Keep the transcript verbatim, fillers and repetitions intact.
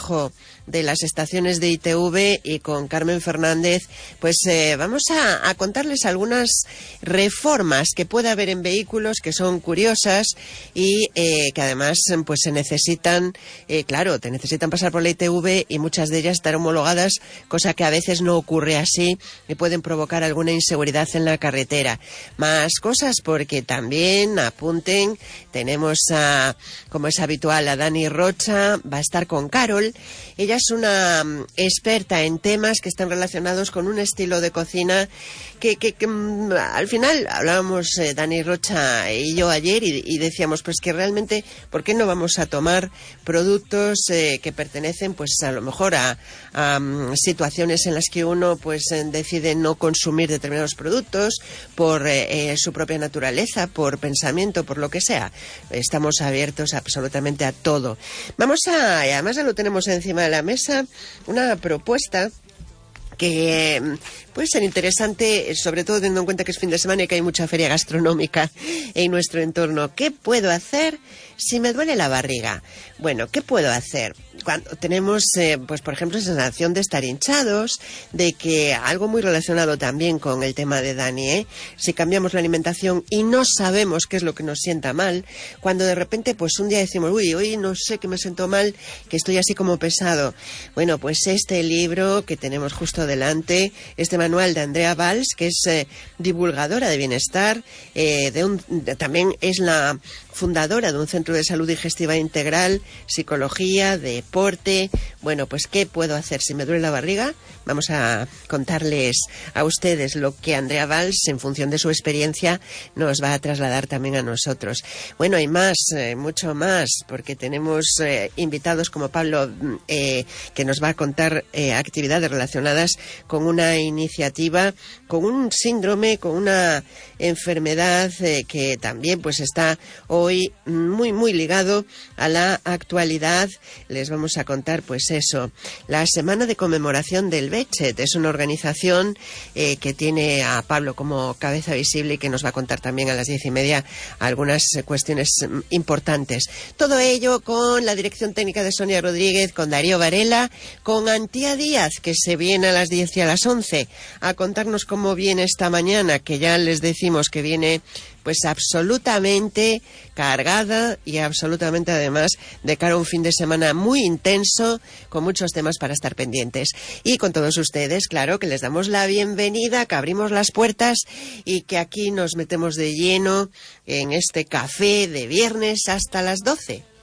trabajo de las estaciones de I T V y con Carmen Fernández, pues eh, vamos a, a contarles algunas reformas que puede haber en vehículos que son curiosas y eh, que además pues se necesitan, eh, claro, te necesitan pasar por la I T V y muchas de ellas estar homologadas, cosa que a veces no ocurre así y pueden provocar alguna inseguridad en la carretera. Más cosas porque también apunten, tenemos a, como es habitual, a Dani Rocha, va a estar con Carol. Ella es una um, experta en temas que están relacionados con un estilo de cocina que, que, que um, al final hablábamos eh, Dani Rocha y yo ayer y, y decíamos pues que realmente ¿por qué no vamos a tomar productos eh, que pertenecen pues a lo mejor a, a um, situaciones en las que uno pues eh, decide no consumir determinados productos por eh, eh, su propia naturaleza, por pensamiento, por lo que sea? Estamos abiertos absolutamente a todo. Vamos a, y además ya lo tenemos encima de la mesa, una propuesta que puede ser interesante, sobre todo teniendo en cuenta que es fin de semana y que hay mucha feria gastronómica en nuestro entorno. ¿Qué puedo hacer si me duele la barriga? Bueno, ¿qué puedo hacer? Cuando tenemos, eh, pues por ejemplo, sensación de estar hinchados, de que algo muy relacionado también con el tema de Dani, ¿eh? Si cambiamos la alimentación y no sabemos qué es lo que nos sienta mal, cuando de repente pues un día decimos, uy, hoy no sé que me siento mal, que estoy así como pesado. Bueno, pues este libro que tenemos justo delante, este manual de Andrea Valls, que es eh, divulgadora de bienestar, eh, de un, de, también es la fundadora de un centro de salud digestiva integral, psicología, deporte. Bueno, pues ¿qué puedo hacer si me duele la barriga? Vamos a contarles a ustedes lo que Andrea Valls, en función de su experiencia, nos va a trasladar también a nosotros. Bueno, hay más, eh, mucho más, porque tenemos eh, invitados como Pablo, eh, que nos va a contar eh, actividades relacionadas con una iniciativa, con un síndrome, con una enfermedad eh, que también pues está hoy muy muy ligado a la actualidad. Les vamos a contar pues eso, la semana de conmemoración del V I C E T es una organización eh, que tiene a Pablo como cabeza visible y que nos va a contar también a las diez y media algunas eh, cuestiones importantes. Todo ello con la dirección técnica de Sonia Rodríguez, con Darío Varela, con Antía Díaz, que se viene a las diez y a las once a contarnos cómo viene esta mañana, que ya les decimos que viene pues absolutamente cargada y absolutamente además de cara a un fin de semana muy intenso, con muchos temas para estar pendientes. Y con todos ustedes, claro, que les damos la bienvenida, que abrimos las puertas y que aquí nos metemos de lleno en este café de viernes hasta las doce.